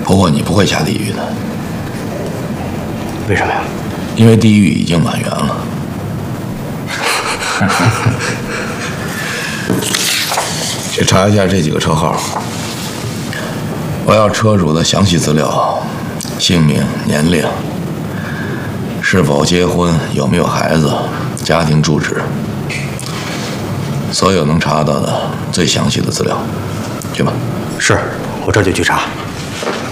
不过你不会下地狱的。 为什么呀？ 因为地狱已经满员了。去查一下这几个车号，我要车主的详细资料，姓名、年龄，是否结婚，有没有孩子，家庭住址，所有能查到的最详细的资料。去吧。 是，我这就去查。